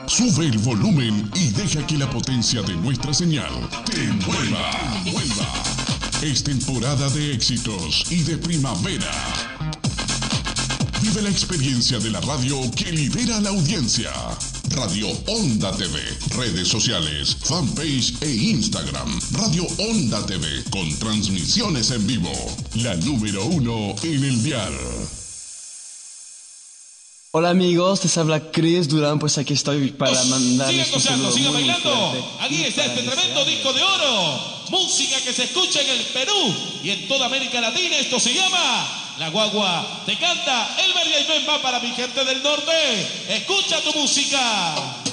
Sube el volumen y deja que la potencia de nuestra señal te envuelva. Es temporada de éxitos y de primavera. Vive la experiencia de la radio que lidera la audiencia. Radio Onda TV, redes sociales, fanpage e Instagram. Radio Onda TV, con transmisiones en vivo. La número 1 en el dial. Hola amigos, les habla Chris Durán, pues aquí estoy para mandarles un saludo sigan muy bailando. fuerte. Aquí está este tremendo disco de oro. Música que se escucha en el Perú y en toda América Latina. Esto se llama La Guagua. Te canta Elmer y Aymen, va para mi gente del norte. Escucha tu música.